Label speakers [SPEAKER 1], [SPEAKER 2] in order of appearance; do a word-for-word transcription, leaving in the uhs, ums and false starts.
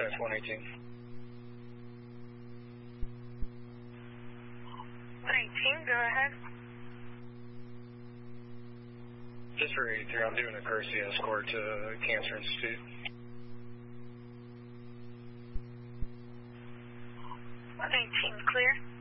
[SPEAKER 1] dispatch one eighteen.
[SPEAKER 2] one eighteen, go ahead.
[SPEAKER 1] Just for eighty-three, I'm doing a courtesy escort to Cancer Institute.
[SPEAKER 2] one eighteen, clear.